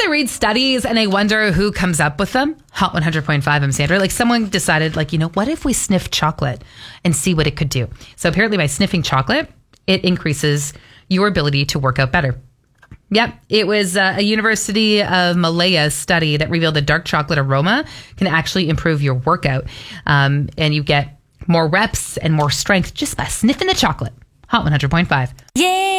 I read studies and I wonder who comes up with them. Hot 100.5, I'm Sandra. Like someone decided, like, what if we sniff chocolate and see what it could do? So apparently by sniffing chocolate, it increases your ability to work out better. Yep. It was a University of Malaya study that revealed that dark chocolate aroma can actually improve your workout. And you get more reps and more strength just by sniffing the chocolate. Hot 100.5. Yeah.